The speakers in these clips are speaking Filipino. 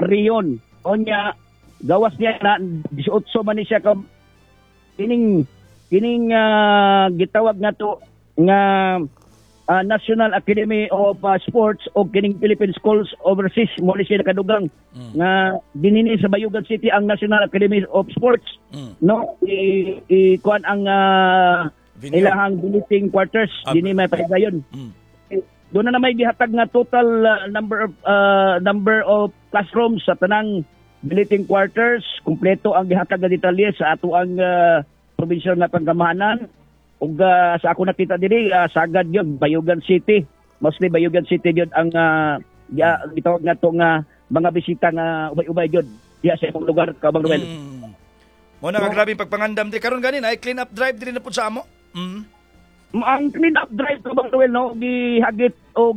Rion. O niya, gawas niya na 18 man ni siya ka kining gitawag nga to nga National Academy of Sports o kining Philippine Schools Overseas mo ni siya nakadugang nga dinini sa Bayugan City ang National Academy of Sports no kuan ang ilahang billeting quarters dinhi may pahigayon. Doon na may gihatag nga total number of classrooms sa tanang billeting quarters, kumpleto ang gihatag nga detalye sa ato ang provincial nga panggamahanan. Ug sa ako nakita diri sagad yun Bayugan City, mostly Bayugan City yun ang gitawag nga to nga mga bisita nga ubay-ubay yun diya sa imong lugar Kabang Ruel. Mo na grabing pagpangandam di karon ganin ay clean up drive diri na pud sa amo. Ang clean up drive Kabang Ruel no gihagit og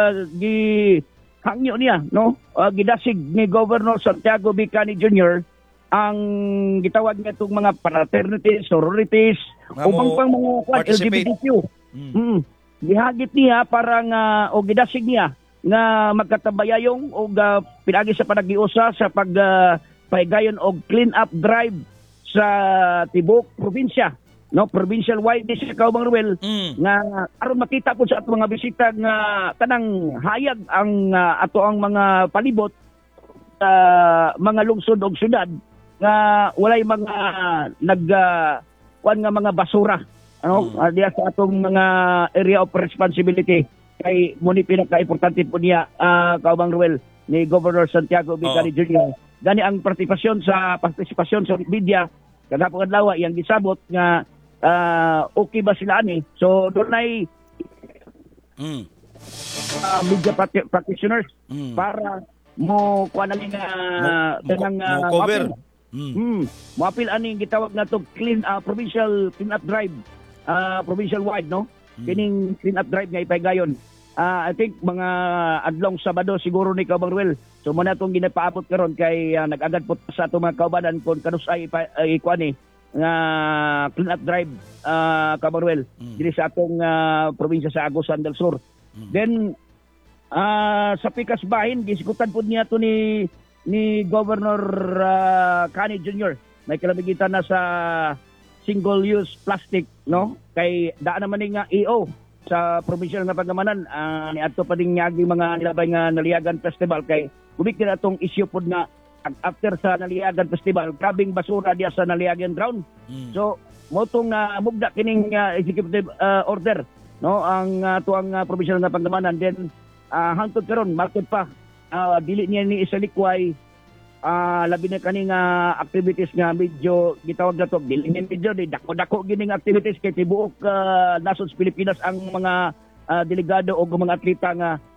hangyo niya no gidasig ni Governor Santiago Vicani Jr. ang gitawag nga itong mga fraternities, sororities, upang pang mga LGBTQ. Gihagit niya para nga, o gidasig niya, nga magkatabayayong o pinagi sa panagiusa sa pagpahigayon o clean up drive sa tibok probinsya. No, provincial wide sa Kabang Ruel nga aron makita po sa ato mga bisita nga tanang hayag ang ato ang mga palibot sa mga lungsod o syudad nga walay mga kuan nga mga basura ano diya sa atong mga area of responsibility kay muni pinaka-importante po niya Kabang Ruel ni Governor Santiago Vicani Jr. Gani ang partisipasyon sa media kadapong adlaw iyang gisabot nga okay ba sila ani so doon ay media practitioners para mo kuan ani nga tanang cover Mapil ani gitawag na to provincial clean up drive provincial wide no kining clean up drive nga ipahigayon. I think mga adlong Sabado siguro ni Kabang Ruel. So mo na tong ginapaabot karon kay nag-agad po sa ato mga kaubanan kon kanus ay kuan nga clean up drive Kabang Ruel diri sa atong probinsya sa Agusan del Sur. Then sa Pikas Bahin gisikutan pud niya to ni Governor Cani Jr. May kalamigitan na sa single-use plastic, no? Kay daan naman nga EO sa provincial nga pagamanan ni adto pa ding nyagi mga nilabay nga Naliagan Festival kay gubik na atong issue pod na after sa Naliagan Festival, grabing basura diya sa Naliagan Ground. So, motong mugda kining executive order, no? Ang tuang provincial nga pagamanan then hangtod karon market pa dili niya ni isalikway labi na kaning activities nga medyo gitawag na to dili ni medyo di dako-dako gining activities kay tibuok nasod sa Pilipinas ang mga delegado o mga atleta nga